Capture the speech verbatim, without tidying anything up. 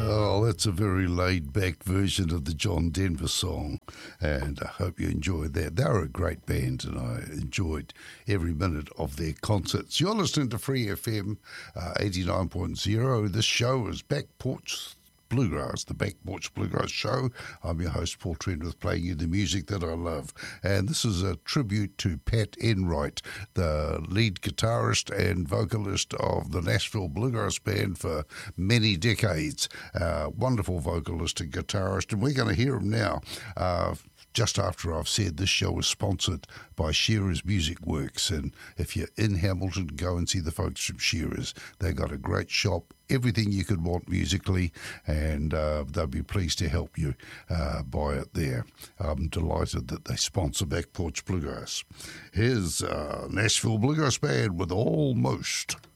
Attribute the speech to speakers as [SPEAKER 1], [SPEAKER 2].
[SPEAKER 1] Oh, that's a very laid-back version of the John Denver song, and I hope you enjoyed that. They were a great band, and I enjoyed every minute of their concerts. You're listening to Free F M uh, eighty-nine point zero. This show is Back Porch Bluegrass, the Back Porch Bluegrass Show. I'm your host, Paul Trendworth, playing you the music that I love. And this is a tribute to Pat Enright, the lead guitarist and vocalist of the Nashville Bluegrass Band for many decades. Uh, wonderful vocalist and guitarist, and we're going to hear him now. Uh, Just after I've said this show is sponsored by Shearer's Music Works, and if you're in Hamilton, go and see the folks from Shearer's. They've got a great shop, everything you could want musically, and uh, they'll be pleased to help you uh, buy it there. I'm delighted that they sponsor Back Porch Bluegrass. Here's uh, Nashville Bluegrass Band with Almost.